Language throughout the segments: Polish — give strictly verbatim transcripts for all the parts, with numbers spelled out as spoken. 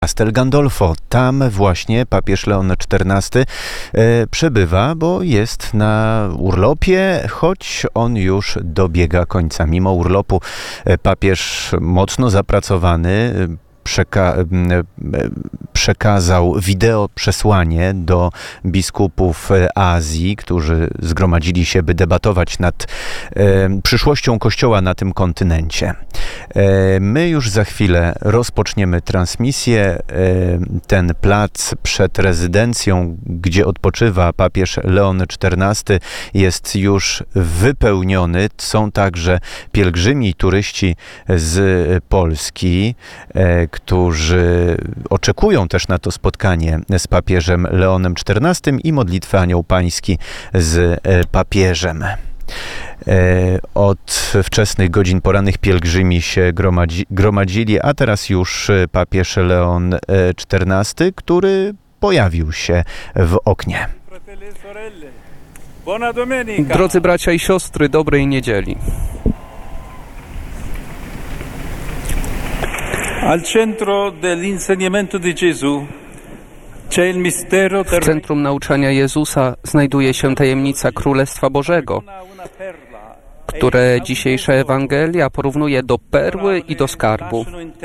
Castel Gandolfo. Tam właśnie papież Leon czternasty e, przebywa, bo jest na urlopie, choć on już dobiega końca. Mimo urlopu e, papież mocno zapracowany Przeka- przekazał wideo przesłanie do biskupów Azji, którzy zgromadzili się, by debatować nad e, przyszłością Kościoła na tym kontynencie. E, my już za chwilę rozpoczniemy transmisję. E, ten plac przed rezydencją, gdzie odpoczywa papież Leon czternasty, jest już wypełniony. Są także pielgrzymi i turyści z Polski, e, którzy oczekują też na to spotkanie z papieżem Leonem czternastym i modlitwę Anioł Pański z papieżem. Od wczesnych godzin porannych pielgrzymi się gromadzi, gromadzili, a teraz już papież Leon czternasty, który pojawił się w oknie. Drodzy bracia i siostry, dobrej niedzieli. Al centro dell'insegnamento di Gesù c'è il mistero W centrum nauczania Jezusa znajduje się tajemnica Królestwa Bożego, które dzisiejsza Ewangelia porównuje do perły i do skarbu.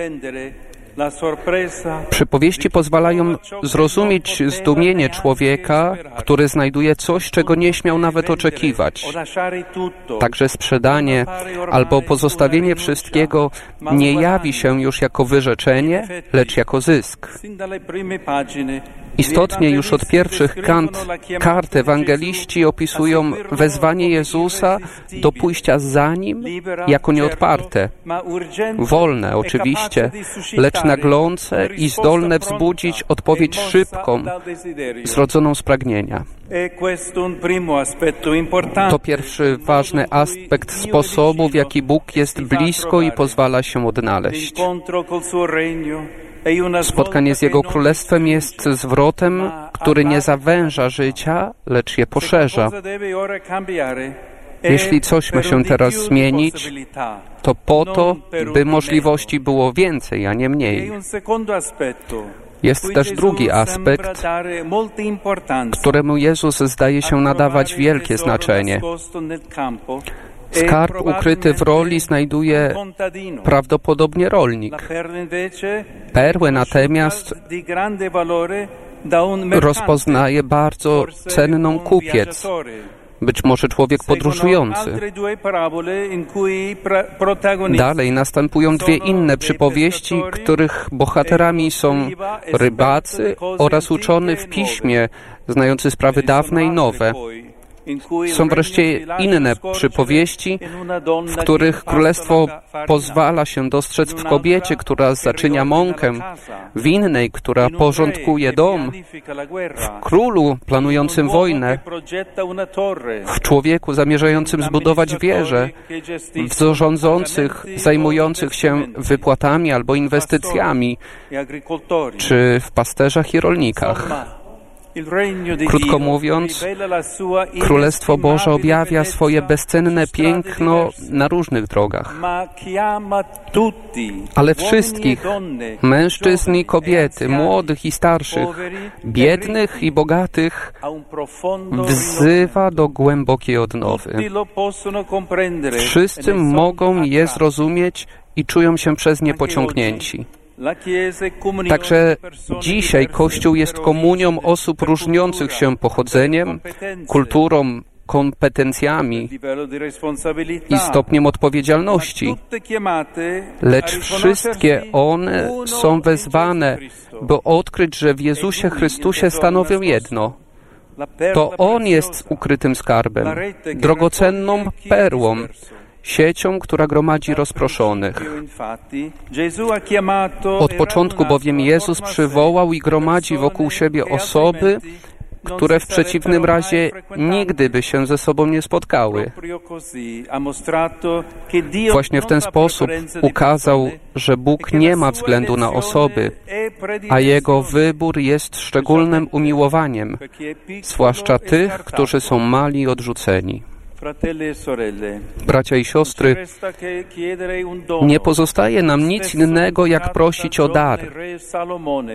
Przypowieści pozwalają zrozumieć zdumienie człowieka, który znajduje coś, czego nie śmiał nawet oczekiwać. Także sprzedanie albo pozostawienie wszystkiego nie jawi się już jako wyrzeczenie, lecz jako zysk. Istotnie już od pierwszych kant, kart ewangeliści opisują wezwanie Jezusa do pójścia za Nim jako nieodparte, wolne oczywiście, lecz naglące i zdolne wzbudzić odpowiedź szybką, zrodzoną z pragnienia. To pierwszy ważny aspekt sposobu, w jaki Bóg jest blisko i pozwala się odnaleźć. Spotkanie z Jego Królestwem jest zwrotem, który nie zawęża życia, lecz je poszerza. Jeśli coś ma się teraz zmienić, to po to, by możliwości było więcej, a nie mniej. Jest też drugi aspekt, któremu Jezus zdaje się nadawać wielkie znaczenie. Skarb ukryty w roli znajduje prawdopodobnie rolnik. Perłę natomiast rozpoznaje bardzo cenną kupiec, być może człowiek podróżujący. Dalej następują dwie inne przypowieści, których bohaterami są rybacy oraz uczony w piśmie, znający sprawy dawne i nowe. Są wreszcie inne przypowieści, w których królestwo pozwala się dostrzec w kobiecie, która zaczynia mąkę, w innej, która porządkuje dom, w królu planującym wojnę, w człowieku zamierzającym zbudować wieżę, w zarządzących zajmujących się wypłatami albo inwestycjami, czy w pasterzach i rolnikach. Krótko mówiąc, Królestwo Boże objawia swoje bezcenne piękno na różnych drogach. Ale wszystkich, mężczyzn i kobiety, młodych i starszych, biednych i bogatych, wzywa do głębokiej odnowy. Wszyscy mogą je zrozumieć i czują się przez nie pociągnięci. Także dzisiaj Kościół jest komunią osób różniących się pochodzeniem, kulturą, kompetencjami i stopniem odpowiedzialności, lecz wszystkie one są wezwane, by odkryć, że w Jezusie Chrystusie stanowią jedno. To On jest ukrytym skarbem, drogocenną perłą, siecią, która gromadzi rozproszonych. Od początku bowiem Jezus przywołał i gromadzi wokół siebie osoby, które w przeciwnym razie nigdy by się ze sobą nie spotkały. Właśnie w ten sposób ukazał, że Bóg nie ma względu na osoby, a Jego wybór jest szczególnym umiłowaniem, zwłaszcza tych, którzy są mali i odrzuceni. Bracia i siostry, nie pozostaje nam nic innego, jak prosić o dar.